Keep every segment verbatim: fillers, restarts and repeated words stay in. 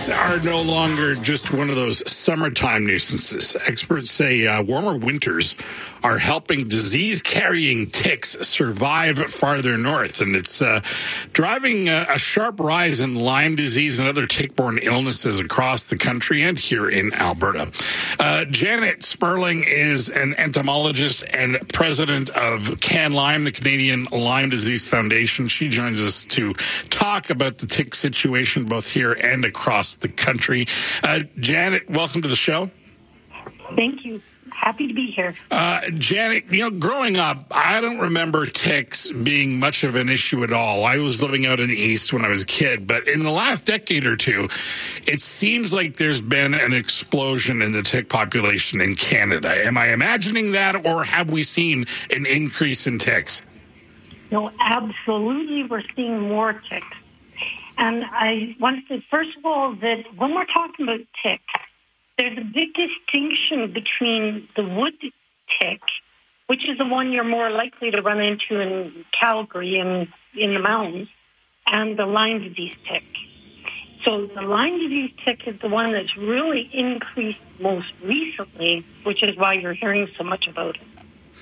Ticks are no longer just one of those summertime nuisances. Experts say uh, warmer winters are helping disease-carrying ticks survive farther north, and it's uh, driving a, a sharp rise in Lyme disease and other tick-borne illnesses across the country and here in Alberta. Uh, Janet Sperling is an entomologist and president of CanLyme, the Canadian Lyme Disease Foundation. She joins us to talk about the tick situation both here and across the country. Uh, Janet, welcome to the show. Thank you. Happy to be here. Uh, Janet, you know, growing up, I don't remember ticks being much of an issue at all. I was living out in the East when I was a kid, but in the last decade or two, it seems like there's been an explosion in the tick population in Canada. Am I imagining that, or have we seen an increase in ticks? No, absolutely, we're seeing more ticks. And I want to say, first of all, that when we're talking about ticks, there's a big distinction between the wood tick, which is the one you're more likely to run into in Calgary and in the mountains, and the Lyme disease tick. So the Lyme disease tick is the one that's really increased most recently, which is why you're hearing so much about it.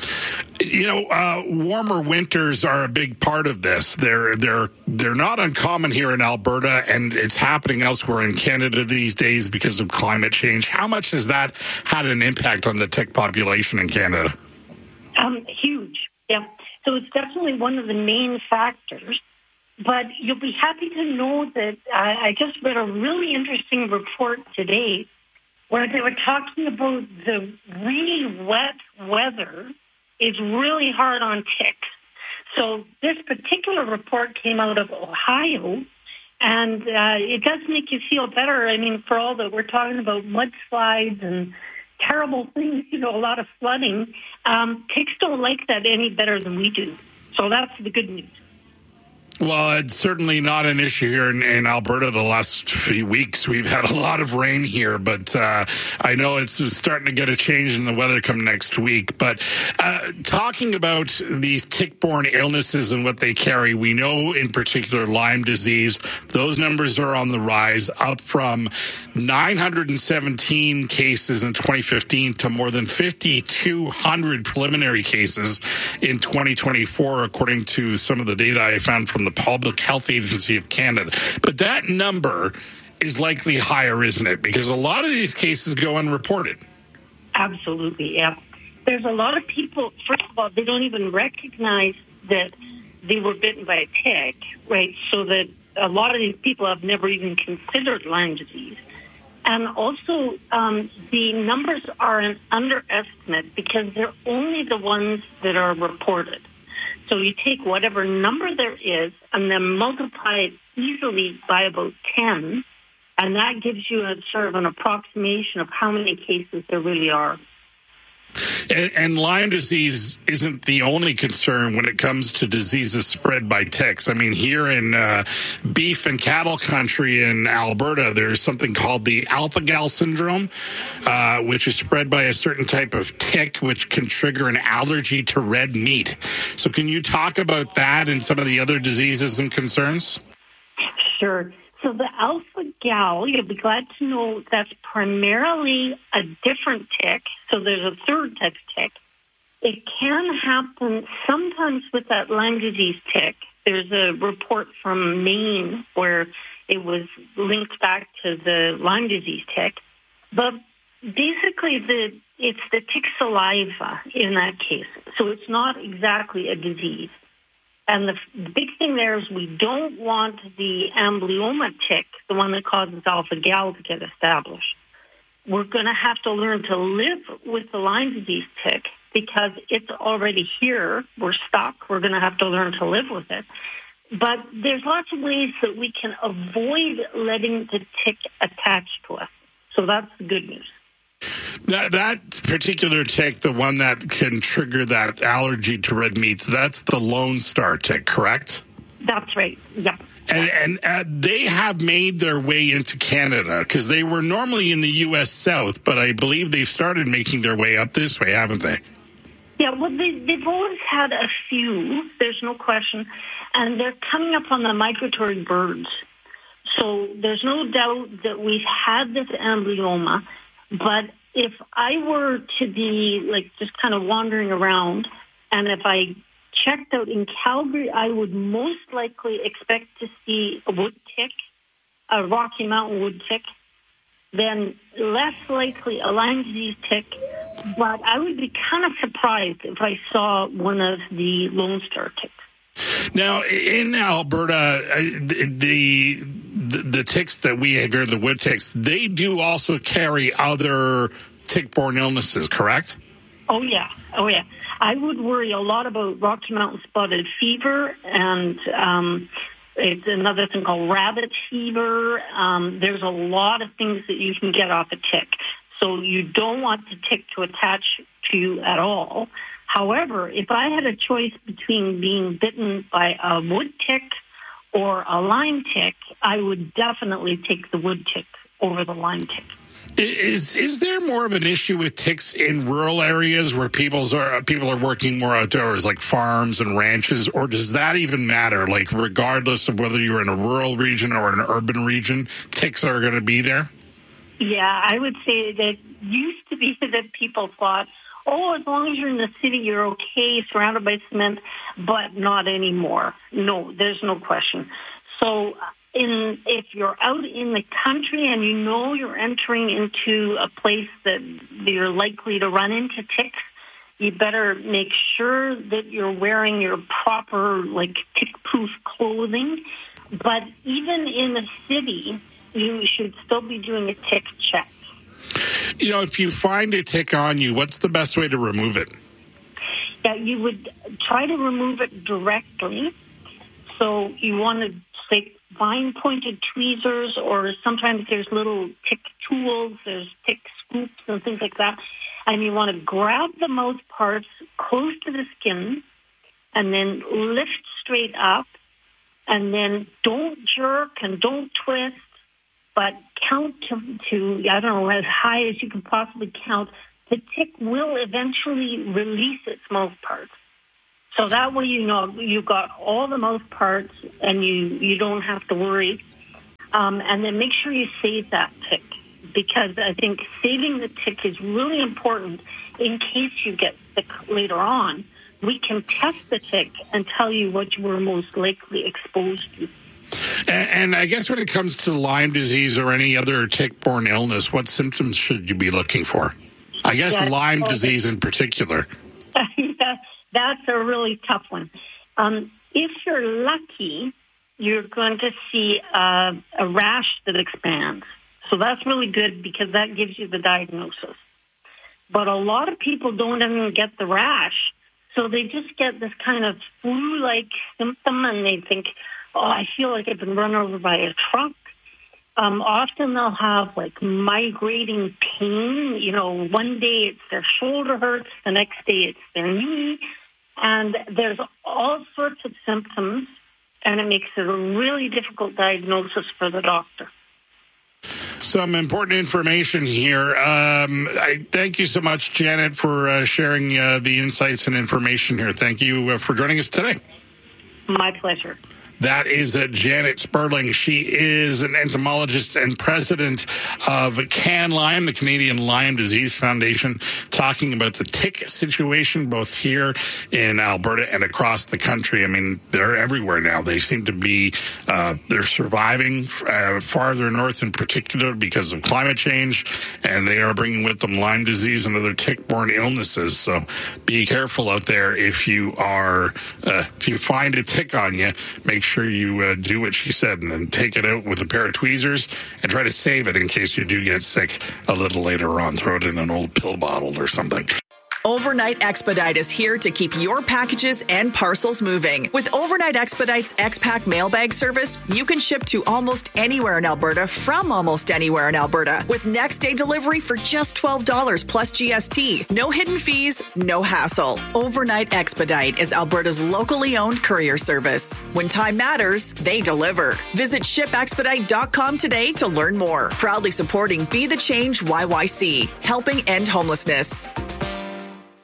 You know, uh, warmer winters are a big part of this. They're they're they're not uncommon here in Alberta, and it's happening elsewhere in Canada these days because of climate change. How much has that had an impact on the tick population in Canada? Um, huge, yeah. So it's definitely one of the main factors. But you'll be happy to know that uh, I just read a really interesting report today where they were talking about the really wet weather is really hard on ticks. So this particular report came out of Ohio, and uh, it does make you feel better. I mean, for all that we're talking about mudslides and terrible things, you know, a lot of flooding, um, ticks don't like that any better than we do. So that's the good news. Well, it's certainly not an issue here in, in Alberta the last few weeks. We've had a lot of rain here, but uh, I know it's starting to get a change in the weather come next week. But uh, talking about these tick-borne illnesses and what they carry, we know in particular Lyme disease, those numbers are on the rise, up from nine hundred seventeen cases in twenty fifteen to more than five thousand two hundred preliminary cases in twenty twenty-four, according to some of the data I found from the Public Health Agency of Canada. But that number is likely higher, isn't it? Because a lot of these cases go unreported. Absolutely, yeah. There's a lot of people, first of all, they don't even recognize that they were bitten by a tick, right? So that a lot of these people have never even considered Lyme disease. And also, um, the numbers are an underestimate because they're only the ones that are reported. So you take whatever number there is and then multiply it easily by about ten, and that gives you a sort of an approximation of how many cases there really are. And, and Lyme disease isn't the only concern when it comes to diseases spread by ticks. I mean, here in uh, beef and cattle country in Alberta, there's something called the alpha-gal syndrome, uh, which is spread by a certain type of tick, which can trigger an allergy to red meat. So can you talk about that and some of the other diseases and concerns? Sure. So the alpha-gal, you'll be glad to know that's primarily a different tick. So there's a third type of tick. It can happen sometimes with that Lyme disease tick. There's a report from Maine where it was linked back to the Lyme disease tick. But basically, the it's the tick saliva in that case. So it's not exactly a disease. And the, the big thing there is we don't want the amblyomma tick, the one that causes alpha-gal, to get established. We're going to have to learn to live with the Lyme disease tick because it's already here. We're stuck. We're going to have to learn to live with it. But there's lots of ways that we can avoid letting the tick attach to us. So that's the good news. That, that particular tick, the one that can trigger that allergy to red meats, that's the Lone Star tick, correct? That's right, yeah. And, and uh, they have made their way into Canada because they were normally in the U S South, but I believe they've started making their way up this way, haven't they? Yeah, well, they, they've always had a few, there's no question, and they're coming up on the migratory birds. So there's no doubt that we've had this amblyoma, but if I were to be like just kind of wandering around, and if I checked out in Calgary, I would most likely expect to see a wood tick, a Rocky Mountain wood tick, then less likely a Lyme disease tick, but I would be kind of surprised if I saw one of the Lone Star ticks. Now, in Alberta, the, the the ticks that we have here, the wood ticks, they do also carry other tick-borne illnesses, correct? Oh, yeah. Oh, yeah. I would worry a lot about Rocky Mountain spotted fever, and um, it's another thing called rabbit fever. Um, there's a lot of things that you can get off a tick. So you don't want the tick to attach to you at all. However, if I had a choice between being bitten by a wood tick or a Lyme tick, I would definitely take the wood tick over the Lyme tick. Is is there more of an issue with ticks in rural areas where people's are people are working more outdoors, like farms and ranches, or does that even matter? Like, regardless of whether you're in a rural region or an urban region, ticks are going to be there? Yeah, I would say that used to be that people thought, oh, as long as you're in the city, you're okay, surrounded by cement, but not anymore. No, there's no question. So in if you're out in the country and you know you're entering into a place that you're likely to run into ticks, you better make sure that you're wearing your proper, like, tick-proof clothing. But even in the city, you should still be doing a tick check. You know, if you find a tick on you, what's the best way to remove it? Yeah, you would try to remove it directly. So you want to, say, fine-pointed tweezers, or sometimes there's little tick tools, there's tick scoops and things like that. And you want to grab the mouth parts close to the skin and then lift straight up, and then don't jerk and don't twist, but count to, to, I don't know, as high as you can possibly count. The tick will eventually release its mouth parts. So that way you know you've got all the mouth parts and you, you don't have to worry. Um, and then make sure you save that tick, because I think saving the tick is really important in case you get sick later on. We can test the tick and tell you what you were most likely exposed to. And, and I guess when it comes to Lyme disease or any other tick-borne illness, what symptoms should you be looking for? I guess yeah, Lyme okay. disease in particular. Yeah, that's a really tough one. Um, if you're lucky, you're going to see uh, a rash that expands. So that's really good because that gives you the diagnosis. But a lot of people don't even get the rash. So they just get this kind of flu-like symptom, and they think, oh, I feel like I've been run over by a truck. Um, often they'll have, like, migrating pain. You know, one day it's their shoulder hurts, the next day it's their knee. And there's all sorts of symptoms, and it makes it a really difficult diagnosis for the doctor. Some important information here. Um, I thank you so much, Janet, for uh, sharing uh, the insights and information here. Thank you uh, for joining us today. My pleasure. That is uh, Janet Sperling. She is an entomologist and president of CanLyme, the Canadian Lyme Disease Foundation, talking about the tick situation both here in Alberta and across the country. I mean, they're everywhere now. They seem to be, uh, they're surviving uh, farther north in particular because of climate change, and they are bringing with them Lyme disease and other tick-borne illnesses. So be careful out there if you are, uh, if you find a tick on you, make sure sure you uh, do what she said and then take it out with a pair of tweezers and try to save it in case you do get sick a little later on. Throw it in an old pill bottle or something. Overnight Expedite is here to keep your packages and parcels moving. With Overnight Expedite's X-Pack mailbag service, you can ship to almost anywhere in Alberta from almost anywhere in Alberta with next day delivery for just twelve dollars plus G S T. No hidden fees, no hassle. Overnight Expedite is Alberta's locally owned courier service. When time matters, they deliver. Visit ship expedite dot com today to learn more. Proudly supporting Be the Change Y Y C, helping end homelessness.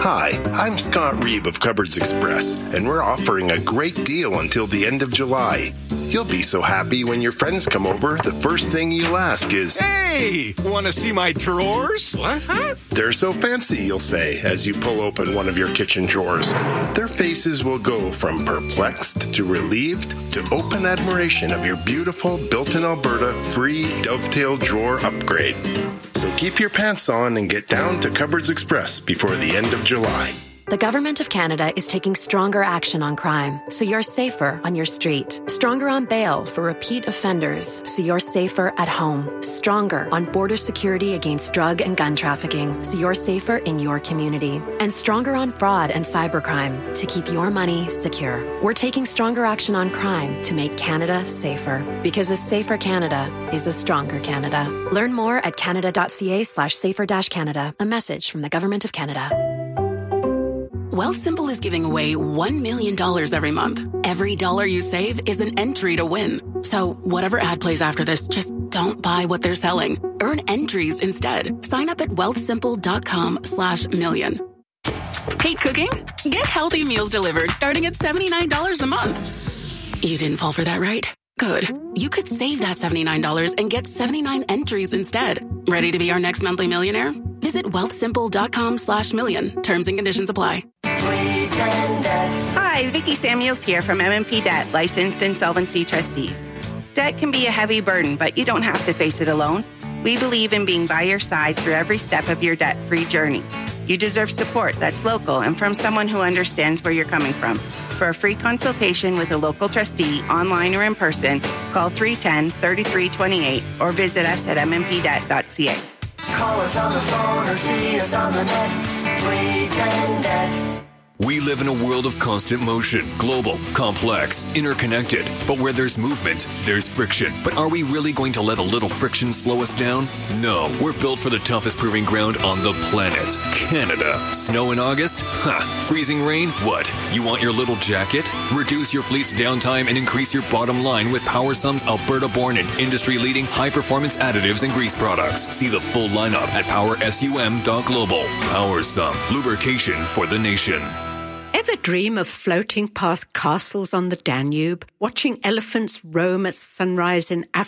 Hi, I'm Scott Reeb of Cupboards Express, and we're offering a great deal until the end of July. You'll be so happy when your friends come over, the first thing you'll ask is, "Hey, want to see my drawers?" What? Huh? "They're so fancy," you'll say as you pull open one of your kitchen drawers. Their faces will go from perplexed to relieved to open admiration of your beautiful built-in Alberta free dovetail drawer upgrade. So keep your pants on and get down to Cupboards Express before the end of July. The Government of Canada is taking stronger action on crime, so you're safer on your street. Stronger on bail for repeat offenders, so you're safer at home. Stronger on border security against drug and gun trafficking, so you're safer in your community. And stronger on fraud and cybercrime, to keep your money secure. We're taking stronger action on crime to make Canada safer. Because a safer Canada is a stronger Canada. Learn more at canada.ca slash safer dash Canada. A message from the Government of Canada. Wealthsimple is giving away one million dollars every month. Every dollar you save is an entry to win. So whatever ad plays after this, just don't buy what they're selling. Earn entries instead. Sign up at wealthsimple.com slash million. Hate cooking? Get healthy meals delivered starting at seventy-nine dollars a month. You didn't fall for that, right? Good. You could save that seventy-nine dollars and get seventy-nine entries instead. Ready to be our next monthly millionaire? Visit wealthsimple.com slash million. Terms and conditions apply. Hi, Vicki Samuels here from M and P Debt, licensed insolvency trustees. Debt can be a heavy burden, but you don't have to face it alone. We believe in being by your side through every step of your debt-free journey. You deserve support that's local and from someone who understands where you're coming from. For a free consultation with a local trustee, online or in person, call three one zero, three three two eight or visit us at m m p debt dot c a. Call us on the phone or see us on the net. three ten debt. We live in a world of constant motion, global, complex, interconnected. But where there's movement, there's friction. But are we really going to let a little friction slow us down? No. We're built for the toughest proving ground on the planet, Canada. Snow in August? Ha! Freezing rain? What? You want your little jacket? Reduce your fleet's downtime and increase your bottom line with PowerSum's Alberta-born and industry-leading high-performance additives and grease products. See the full lineup at power sum dot global. PowerSum, lubrication for the nation. Ever dream of floating past castles on the Danube, watching elephants roam at sunrise in Africa?